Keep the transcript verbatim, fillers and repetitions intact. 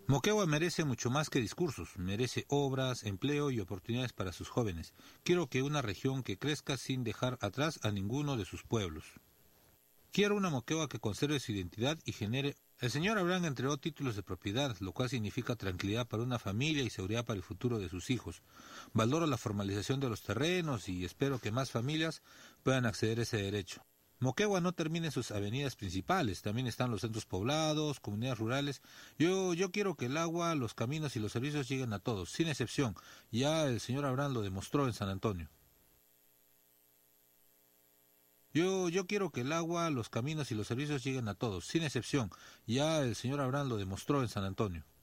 Moquegua merece mucho más que discursos, merece obras, empleo y oportunidades para sus jóvenes. Quiero que una región que crezca sin dejar atrás a ninguno de sus pueblos. Quiero una Moquegua que conserve su identidad y genere... El señor Abraham entregó títulos de propiedad, lo cual significa tranquilidad para una familia y seguridad para el futuro de sus hijos. Valoro la formalización de los terrenos y espero que más familias puedan acceder a ese derecho. Moquegua no termina en sus avenidas principales, también están los centros poblados, comunidades rurales. Yo, yo quiero que el agua, los caminos y los servicios lleguen a todos, sin excepción. Ya el señor Abraham lo demostró en San Antonio. Yo, yo quiero que el agua, los caminos y los servicios lleguen a todos, sin excepción. Ya el señor Abraham lo demostró en San Antonio.